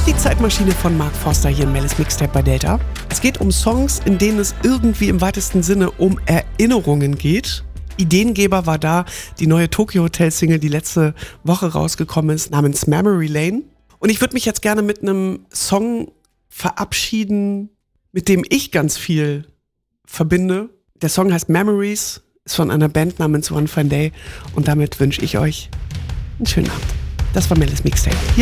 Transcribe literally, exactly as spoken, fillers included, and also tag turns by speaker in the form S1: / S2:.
S1: Die Zeitmaschine von Mark Forster hier in Melis Mixtape bei Delta. Es geht um Songs, in denen es irgendwie im weitesten Sinne um Erinnerungen geht. Ideengeber war da die neue Tokyo Hotel Single, die letzte Woche rausgekommen ist, namens Memory Lane. Und ich würde mich jetzt gerne mit einem Song verabschieden, mit dem ich ganz viel verbinde. Der Song heißt Memories, ist von einer Band namens One Fine Day und damit wünsche ich euch einen schönen Abend. Das war Melis Mixtape. Hier